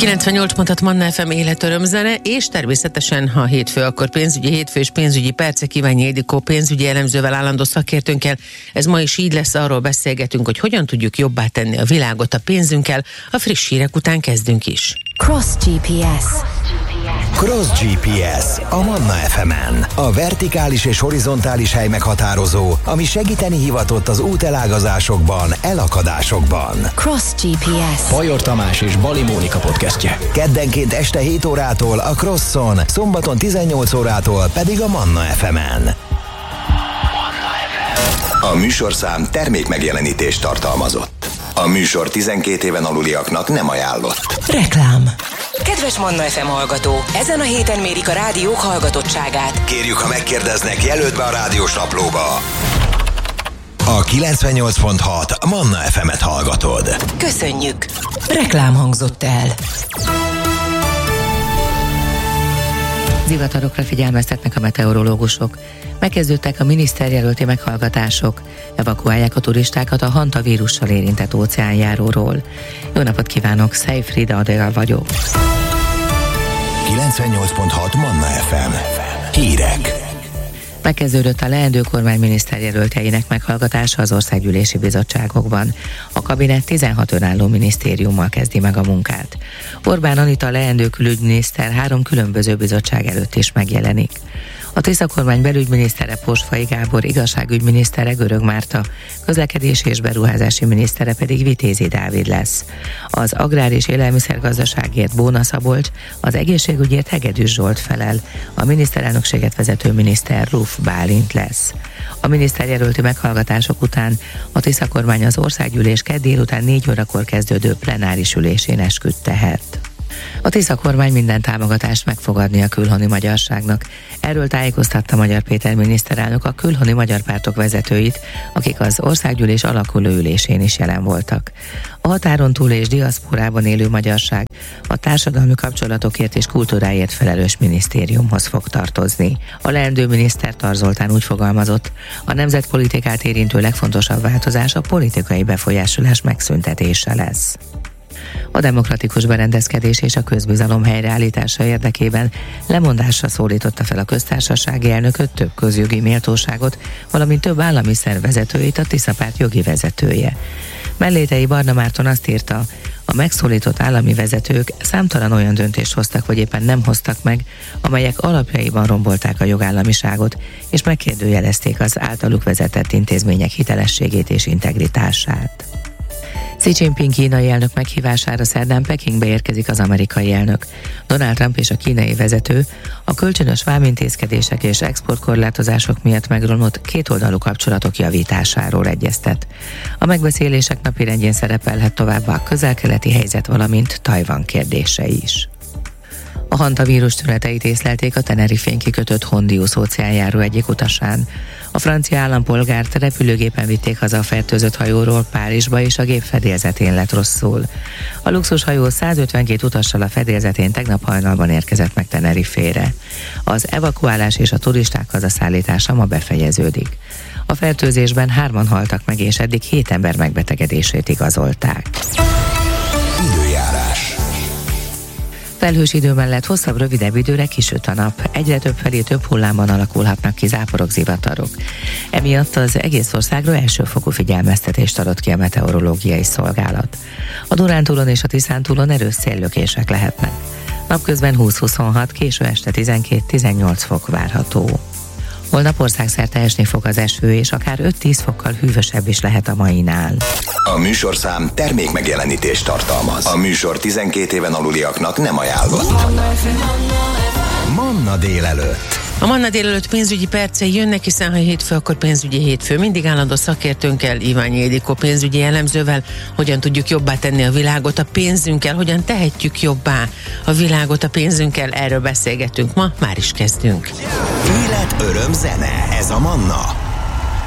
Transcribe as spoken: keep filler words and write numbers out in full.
kilencvennyolc pontot Manna ef em életörömzene, és természetesen, ha hétfő, akkor pénzügyi hétfő és pénzügyi percek. Iványi Ildikó pénzügyi elemzővel, állandó szakértőnkkel. Ez ma is így lesz, arról beszélgetünk, hogy hogyan tudjuk jobbá tenni a világot a pénzünkkel. A friss hírek után kezdünk is. Cross gé pé es. Cross gé pé es a Manna ef emen. A vertikális és horizontális hely meghatározó, ami segíteni hivatott az útelágazásokban, elakadásokban. Cross gé pé es. Bajor Tamás és Bali Mónika podcastje. Keddenként este hét órától a Crosson, szombaton tizennyolc órától pedig a Manna ef emen. A műsorszám termék megjelenítést tartalmazott. A műsor tizenkét éven aluliaknak nem ajánlott. Reklám. Kedves Manna ef em hallgató, ezen a héten mérik a rádiók hallgatottságát. Kérjük, ha megkérdeznek, jelölt be a rádiós naplóba. A kilencvennyolc pont hat Manna ef emet hallgatod. Köszönjük! Reklám hangzott el. Zivatarokra figyelmeztetnek a meteorológusok. Megkezdődtek a miniszterjelölti meghallgatások. Evakuálják a turistákat a hantavírussal érintett óceánjáróról. Jó napot kívánok, Szejfrida Adél vagyok. kilencvennyolc pont hat Manna ef em. Hírek. Megkezdődött a leendő kormány miniszterjelöltjeinek meghallgatása az országgyűlési bizottságokban. A kabinet tizenhat önálló minisztériummal kezdi meg a munkát. Orbán Anita leendő külügyminiszter három különböző bizottság előtt is megjelenik. A Tisza kormány belügyminisztere Posfai Gábor, igazságügyminisztere Görög Márta, közlekedési és beruházási minisztere pedig Vitézi Dávid lesz. Az agrár- és élelmiszergazdaságért Bóna Szabolcs, az egészségügyért Hegedűs Zsolt felel, a miniszterelnökséget vezető miniszter Ruf Bálint lesz. A miniszterjelölti meghallgatások után a Tisza kormány az országgyűlés kedd délután négy órakor kezdődő plenáris ülésén esküdt tehet. A Tisza kormány minden támogatást meg fog adni a külhoni magyarságnak. Erről tájékoztatta Magyar Péter miniszterelnök a külhoni magyar pártok vezetőit, akik az országgyűlés alakuló ülésén is jelen voltak. A határon túl és diaszporában élő magyarság a társadalmi kapcsolatokért és kultúráért felelős minisztériumhoz fog tartozni. A leendő miniszter Tar Zoltán úgy fogalmazott, a nemzetpolitikát érintő legfontosabb változás a politikai befolyásolás megszüntetése lesz. A demokratikus berendezkedés és a közbizalom helyreállítása érdekében lemondásra szólította fel a köztársasági elnököt, több közjogi méltóságot, valamint több állami szervezetőit, a Tisza párt jogi vezetője. Mellétei Barna Márton azt írta, a megszólított állami vezetők számtalan olyan döntést hoztak, vagy éppen nem hoztak meg, amelyek alapjaiban rombolták a jogállamiságot, és megkérdőjelezték az általuk vezetett intézmények hitelességét és integritását. Xi Jinping kínai elnök meghívására szerdán Pekingbe érkezik az amerikai elnök. Donald Trump és a kínai vezető a kölcsönös vámintézkedések és exportkorlátozások miatt megromlott kétoldalú kapcsolatok javításáról egyeztet. A megbeszélések napirendjén szerepelhet továbbá a közel-keleti helyzet, valamint Tajvan kérdése is. A hantavírus tüneteit észlelték a Tenerifén kikötött Hondius óceánjáró egyik utasán. A francia állampolgárt repülőgépen vitték haza a fertőzött hajóról Párizsba, és a gép fedélzetén lett rosszul. A luxushajó százötvenkét utassal a fedélzetén tegnap hajnalban érkezett meg Tenerifére. Az evakuálás és a turisták hazaszállítása ma befejeződik. A fertőzésben hárman haltak meg, és eddig hét ember megbetegedését igazolták. Időjárás. Felhős idő mellett hosszabb, rövidebb időre kisüt a nap. Egyre több felé több hullámban alakulhatnak ki záporok, zivatarok. Emiatt az egész országra elsőfokú figyelmeztetést adott ki a meteorológiai szolgálat. A Dunántúlon és a Tiszántúlon erős széllökések lehetnek. Napközben húsz-huszonhat, késő este tizenkét-tizennyolc fok várható. Holnap országszerte esni fog az eső, és akár öt-tíz fokkal hűvösebb is lehet a mainál. A műsorszám termék megjelenítést tartalmaz. A műsor tizenkét éven aluliaknak nem ajánlott. Manna délelőtt. A Manna délelőtt pénzügyi percei jönnek, hiszen ha hétfő, akkor pénzügyi hétfő. Mindig állandó szakértőnkkel, Iványi Ildikó pénzügyi elemzővel, hogyan tudjuk jobbá tenni a világot a pénzünkkel, hogyan tehetjük jobbá a világot a pénzünkkel, erről beszélgetünk ma, már is kezdünk. Élet, öröm, zene, ez a Manna.